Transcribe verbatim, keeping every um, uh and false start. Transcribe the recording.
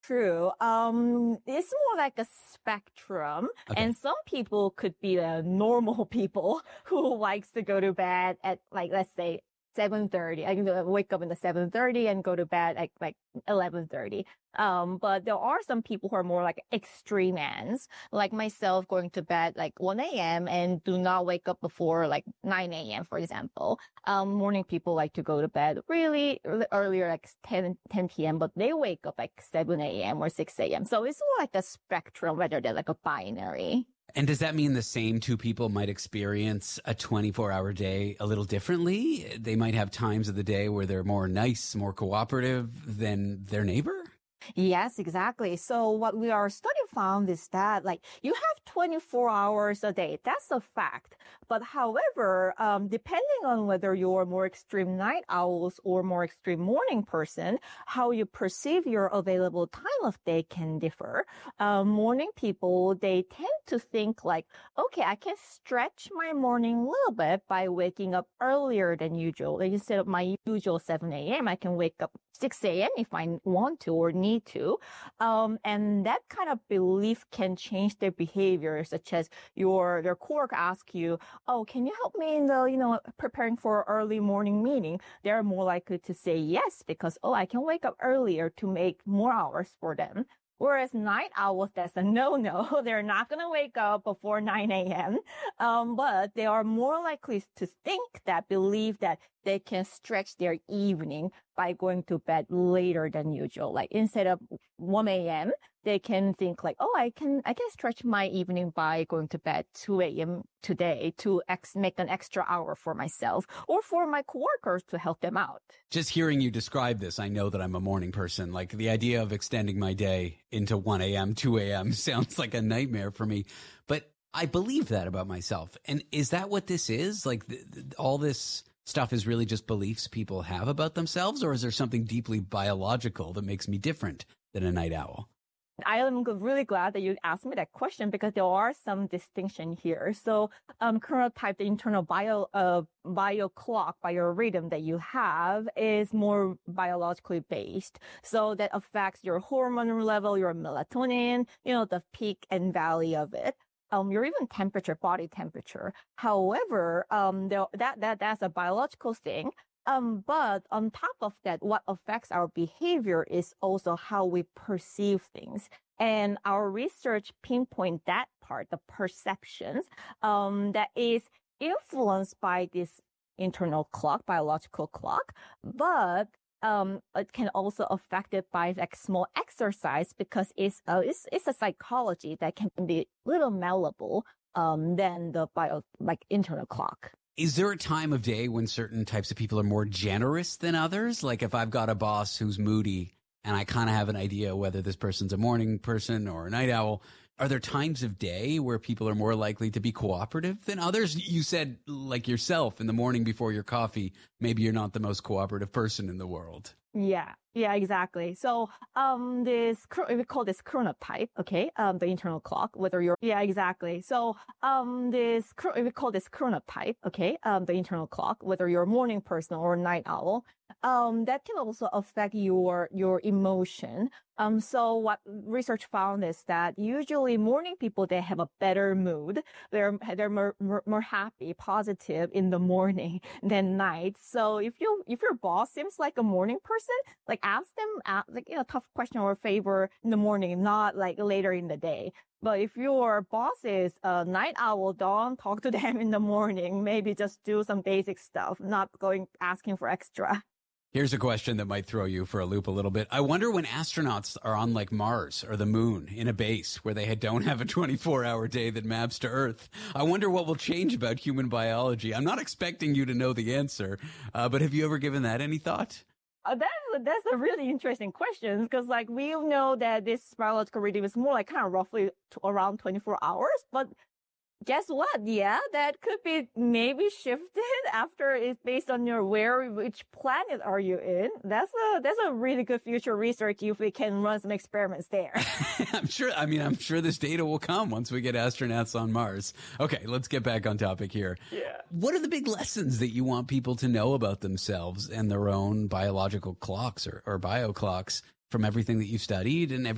True. Um, it's more like a spectrum, Okay. and some people could be the normal people who likes to go to bed at like, let's say, seven thirty. I can uh, wake up in the seven thirty and go to bed at like eleven thirty. Um, but there are some people who are more like extreme ends, like myself, going to bed like one a.m. and do not wake up before like nine a.m., for example. Um, morning people like to go to bed really early, earlier, like ten p.m., but they wake up like seven a.m. or six a.m. So it's more like a spectrum rather than like a binary. And does that mean the same two people might experience a twenty-four hour day a little differently? They might have times of the day where they're more nice, more cooperative than their neighbor? Yes, exactly. So what we our study found is that like you have twenty-four hours a day. That's a fact. But however, um, depending on whether you're more extreme night owls or more extreme morning person, how you perceive your available time of day can differ. Um, morning people, they tend to think like, okay, I can stretch my morning a little bit by waking up earlier than usual. Like instead of my usual seven a.m., I can wake up six a.m. if I want to or need to. Um, and that kind of belief can change their behavior, such as your, your coworker asks you, oh, can you help me in the, you know, preparing for early morning meeting? They're more likely to say yes because, oh, I can wake up earlier to make more hours for them. Whereas night owls, that's a no-no. They're not going to wake up before nine a.m. Um, but they are more likely to think that, believe that they can stretch their evening by going to bed later than usual. Like instead of one a.m., they can think like, oh, I can, I can stretch my evening by going to bed two a.m. today to ex- make an extra hour for myself or for my coworkers to help them out. Just hearing you describe this, I know that I'm a morning person. Like the idea of extending my day into one a.m., two a.m. sounds like a nightmare for me, but I believe that about myself. And is that what this is? Like th- th- all this stuff is really just beliefs people have about themselves, or is there something deeply biological that makes me different than a night owl? I am really glad that you asked me that question because there are some distinction here. So, um, chronotype, the internal bio, uh, bio clock, biorhythm that you have is more biologically based. So that affects your hormone level, your melatonin, you know, the peak and valley of it. Um, your even temperature, body temperature. However, um, there, that, that, that's a biological thing. Um, but on top of that, what affects our behavior is also how we perceive things. And our research pinpoint that part, the perceptions, um, that is influenced by this internal clock, biological clock, but um, it can also affect it by like small exercise because it's, uh, it's, it's a psychology that can be a little malleable, um, than the bio, like internal clock. Is there a time of day when certain types of people are more generous than others? Like if I've got a boss who's moody and I kind of have an idea whether this person's a morning person or a night owl, are there times of day where people are more likely to be cooperative than others? You said like yourself in the morning before your coffee, maybe you're not the most cooperative person in the world. Yeah, yeah, exactly. So, um, this, we call this chronotype, okay? Um, the internal clock, whether you're, yeah, exactly. So, um, this, we call this chronotype, okay? Um, the internal clock, whether you're a morning person or a night owl, um, that can also affect your, your emotion. Um, so what research found is that usually morning people, they have a better mood. They're, they're more, more, more happy, positive in the morning than night. So if you, if your boss seems like a morning person, like ask them, uh, like, you know, tough question or favor in the morning, not like later in the day. But if your boss is a night owl, don't talk to them in the morning. Maybe just do some basic stuff, not going, asking for extra. Here's a question that might throw you for a loop a little bit. I wonder when astronauts are on like Mars or the moon in a base where they don't have a twenty-four hour day that maps to Earth. I wonder what will change about human biology. I'm not expecting you to know the answer, uh, but have you ever given that any thought? Uh, that, that's a really interesting question because like we know that this biological rhythm is more like kind of roughly t- around twenty-four hours, but guess what? Yeah, that could be maybe shifted after it's based on your where, which planet are you in? That's a, that's a really good future research if we can run some experiments there. I'm sure, I mean, I'm sure this data will come once we get astronauts on Mars. Okay, let's get back on topic here. Yeah. What are the big lessons that you want people to know about themselves and their own biological clocks or, or bio clocks from everything that you've studied and everything